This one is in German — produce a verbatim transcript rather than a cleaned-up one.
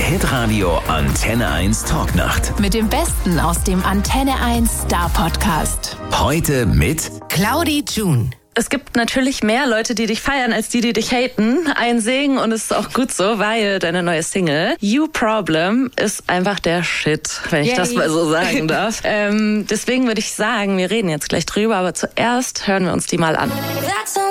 Hitradio Antenne eins Talknacht. Mit dem Besten aus dem Antenne eins Star Podcast. Heute mit Claudi June. Es gibt natürlich mehr Leute, die dich feiern, als die, die dich haten. Ein Segen, und es ist auch gut so, weil deine neue Single You Problem ist einfach der Shit, wenn ich Yay. das mal so sagen darf. ähm, deswegen würde ich sagen, wir reden jetzt gleich drüber, aber zuerst hören wir uns die mal an.